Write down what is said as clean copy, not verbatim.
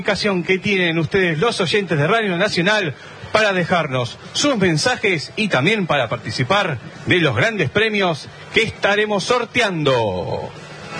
comunicación que tienen ustedes los oyentes de Radio Nacional para dejarnos sus mensajes y también para participar de los grandes premios que estaremos sorteando.